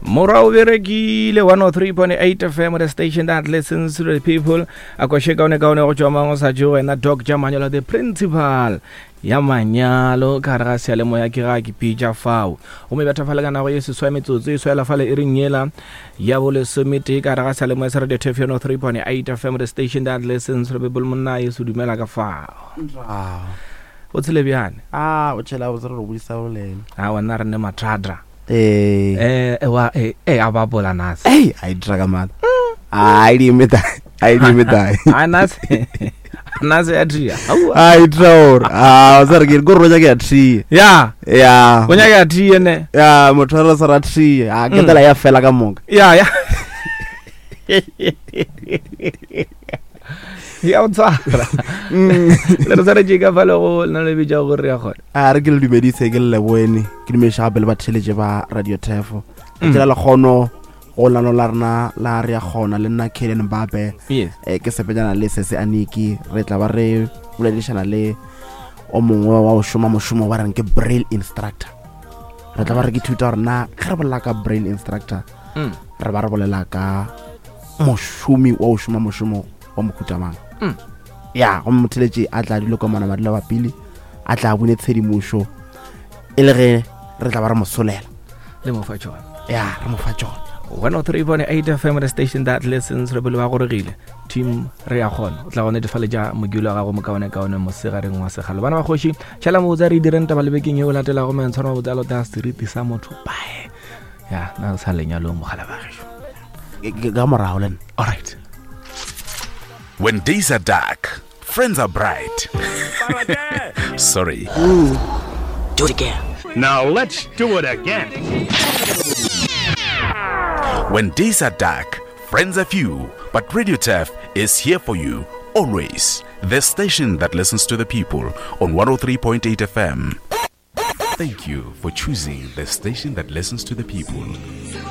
Morao berekile 103.8 FM, the station that listens to the people. Akosheka one ka one go tswa mango sa jo wena Doc Jamanyalo, the principal ya manyalo ka ra se le moya ke ga ke pija fao o me batla fala kana go yesu swa metsotso e swela fala e reng yela ya bole somete ka ra se le moya sa radio TFM 103.8 FM, the station that listens to the people. Monna yesu dumela ka fao o tsele bjane o tshela o tsere go buisa o leng wana re ne mathadra wa ababola nasi ai draga man ai di meta nasi adria ai draur o tsere ke go roja ke atri ya o nya ke atri ne ya mothara sa ratri ke tela ya fela ka monga ya ya o tsara le tsara jega fala go na le bija go re ya gona re ke le dumedise ke le boene ke di mesha bele ba tsheleje ba radio TFM ke la khono go lano la rena la re ya gona le nna Kellen Mbabe ke sepejana le se aniki re tla ba re buledishana le o mongwe wa o shoma moshomo wa reng ke braille instructor re tla ba re ke thuta rena ga re bolla ka braille instructor re ba re bolela ka moshomi wa o shoma moshomo wa mokutamang ya go motheletse a tla dilo ka mana madila ba pili a tla bone tshedimusho e le re tla ba re mosolela le mo fa tsona ya re mo fa tsona 103.8 FM, the station that listens re bele ba go regile team re ya gona o tla gone difale ja mogulo ga go mo kaone mo segareng wa segalo bana ba khoshi tshela mo tsari direnta ba lebekeng e o latela go mentshwana mo botsalo da street sa motho bae ya na sa lenyalo mo gala ba ge ga morao len. All right. When days are dark, friends are bright. Sorry. Do it again. Now let's do it again. When days are dark, friends are few, but Radio TF is here for you, always. The station that listens to the people on 103.8 FM. Thank you for choosing the station that listens to the people.